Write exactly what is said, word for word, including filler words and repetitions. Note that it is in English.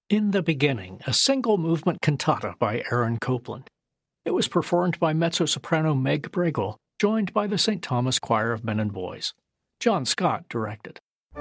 In the Beginning, a single-movement cantata by Aaron Copland. It was performed by mezzo-soprano Meg Bragel, joined by the Saint Thomas Choir of Men and Boys. John Scott directed.